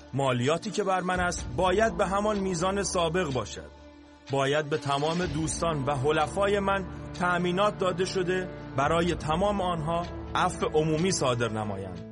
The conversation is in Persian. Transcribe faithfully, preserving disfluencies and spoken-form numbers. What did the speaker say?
مالیاتی که بر من است باید به همان میزان سابق باشد. باید به تمام دوستان و حلفای من تأمینات داده شده برای تمام آنها عفو عمومی صادر نمایند.